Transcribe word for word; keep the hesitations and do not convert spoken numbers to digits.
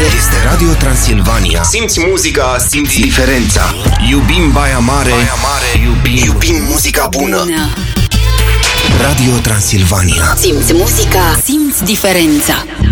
Este Radio Transilvania. Simți muzica, simți diferența. Iubim Baia Mare, Baia Mare. Iubim, iubim muzica bună. Radio Transilvania. Simți muzica, simți diferența.